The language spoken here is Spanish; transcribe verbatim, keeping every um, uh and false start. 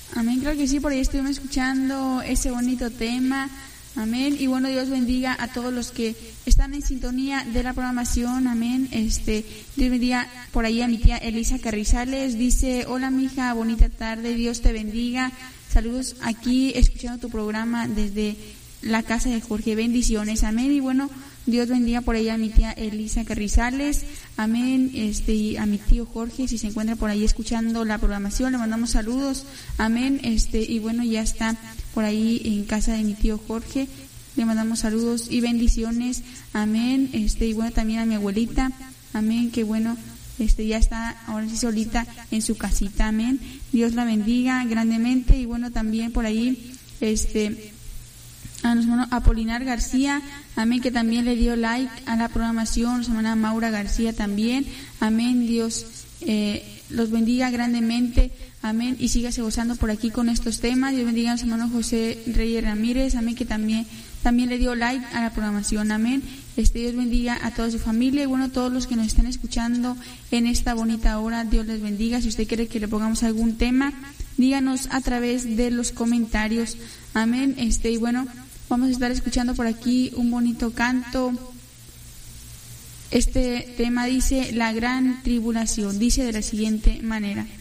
Amén, claro que sí, por ahí estuvimos escuchando ese bonito tema. Amén. Y bueno, Dios bendiga a todos los que están en sintonía de la programación. Amén. Este, Dios bendiga por ahí a mi tía Elisa Carrizales. Dice, hola mija, bonita tarde, Dios te bendiga. Saludos aquí, escuchando tu programa desde la casa de Jorge. Bendiciones. Amén. Y bueno, Dios bendiga por ahí a mi tía Elisa Carrizales. Amén. Este, y a mi tío Jorge, si se encuentra por ahí escuchando la programación, le mandamos saludos. Amén. Este, y bueno, ya está por ahí en casa de mi tío Jorge. Le mandamos saludos y bendiciones. Amén. Este, y bueno, también a mi abuelita. Amén. Que bueno, este, ya está ahora sí solita en su casita. Amén. Dios la bendiga grandemente. Y bueno, también por ahí, este, a nuestro hermano Apolinar García, amén, que también le dio like a la programación, nuestra hermana Maura García también, amén, Dios eh, los bendiga grandemente, amén, y sígase gozando por aquí con estos temas. Dios bendiga a nuestro hermano José Reyes Ramírez, amén, que también, también le dio like a la programación, amén. Este, Dios bendiga a toda su familia y bueno, todos los que nos están escuchando en esta bonita hora, Dios les bendiga. Si usted quiere que le pongamos algún tema, díganos a través de los comentarios, amén. Este, y bueno, vamos a estar escuchando por aquí un bonito canto. Este tema dice, la gran tribulación, dice de la siguiente manera.